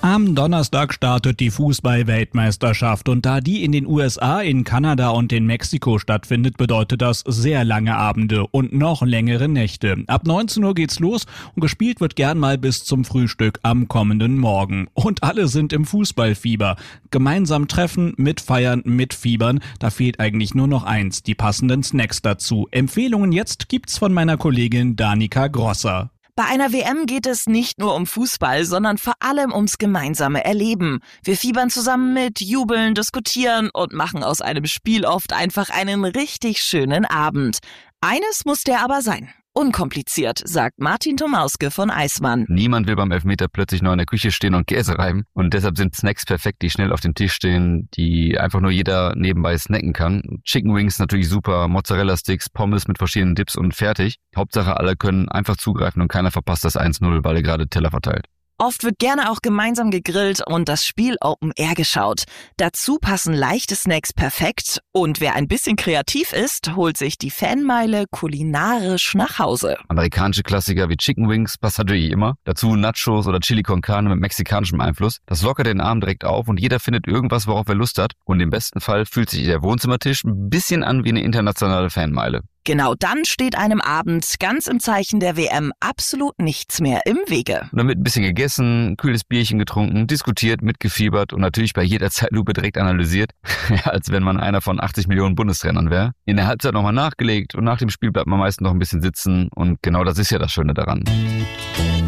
Am Donnerstag startet die Fußball-Weltmeisterschaft und da die in den USA, in Kanada und in Mexiko stattfindet, bedeutet das sehr lange Abende und noch längere Nächte. Ab 19 Uhr geht's los und gespielt wird gern mal bis zum Frühstück am kommenden Morgen. Und alle sind im Fußballfieber. Gemeinsam treffen, mitfeiern, mitfiebern, da fehlt eigentlich nur noch eins, die passenden Snacks dazu. Empfehlungen jetzt gibt's von meiner Kollegin Danica Grosser. Bei einer WM geht es nicht nur um Fußball, sondern vor allem ums gemeinsame Erleben. Wir fiebern zusammen mit, jubeln, diskutieren und machen aus einem Spiel oft einfach einen richtig schönen Abend. Eines muss der aber sein. Unkompliziert, sagt Martin Tomauske von Eismann. Niemand will beim Elfmeter plötzlich noch in der Küche stehen und Käse reiben. Und deshalb sind Snacks perfekt, die schnell auf dem Tisch stehen, die einfach nur jeder nebenbei snacken kann. Chicken Wings natürlich super, Mozzarella-Sticks, Pommes mit verschiedenen Dips und fertig. Hauptsache, alle können einfach zugreifen und keiner verpasst das 1-0, weil er gerade Teller verteilt. Oft wird gerne auch gemeinsam gegrillt und das Spiel Open Air geschaut. Dazu passen leichte Snacks perfekt und wer ein bisschen kreativ ist, holt sich die Fanmeile kulinarisch nach Hause. Amerikanische Klassiker wie Chicken Wings passt natürlich immer. Dazu Nachos oder Chili con Carne mit mexikanischem Einfluss. Das lockert den Abend direkt auf und jeder findet irgendwas, worauf er Lust hat. Und im besten Fall fühlt sich der Wohnzimmertisch ein bisschen an wie eine internationale Fanmeile. Genau dann steht einem Abend ganz im Zeichen der WM absolut nichts mehr im Wege. Und dann wird ein bisschen gegessen, kühles Bierchen getrunken, diskutiert, mitgefiebert und natürlich bei jeder Zeitlupe direkt analysiert, als wenn man einer von 80 Millionen Bundestrainern wäre. In der Halbzeit nochmal nachgelegt und nach dem Spiel bleibt man meistens noch ein bisschen sitzen und genau das ist ja das Schöne daran.